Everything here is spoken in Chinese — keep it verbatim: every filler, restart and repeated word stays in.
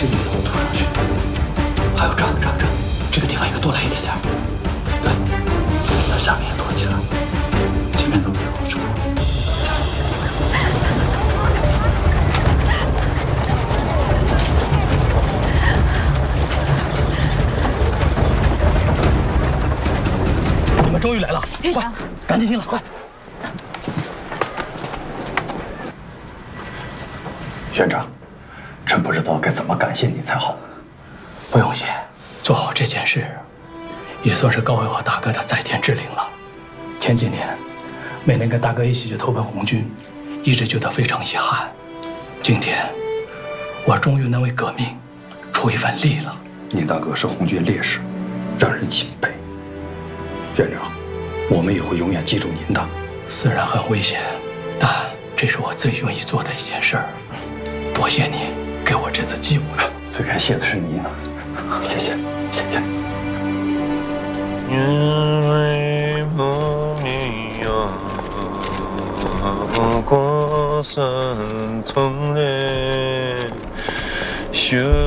这个也给我涂上去。还有这儿，这儿，这儿，这个地方也多来一点点。对，那下面也涂起来，前面都没有，是吧？你们终于来了， 院长， 赶紧进来，快！ 院长，真不知道该怎么感谢你才好。 不用谢，做好这件事，也算是高为我大哥的在天之灵了。前几年，每年跟大哥一起去投奔红军，一直觉得非常遗憾。今天，我终于能为革命出一份力了。 你大哥是红军烈士，让人钦佩。院长，我们也会永远记住您的。 虽然很危险，但这是我最愿意做的一件事儿。多谢你给我这次机会， 最该谢的是你呢，谢谢，谢谢。 因为不你有过山从来。